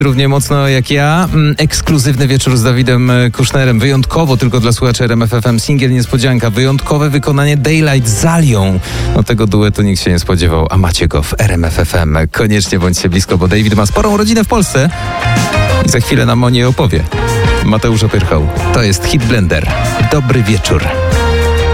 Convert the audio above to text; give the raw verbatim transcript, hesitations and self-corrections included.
Równie mocno jak ja. Ekskluzywny wieczór z Dawidem Kusznerem. Wyjątkowo tylko dla słuchaczy R M F F M. Singiel niespodzianka. Wyjątkowe wykonanie Daylight z Alią. No tego duetu nikt się nie spodziewał, a macie go w R M F F M. Koniecznie bądźcie blisko, bo David ma sporą rodzinę w Polsce i za chwilę nam o niej opowie. Mateusz Opyrchał. To jest Hit Blender. Dobry wieczór.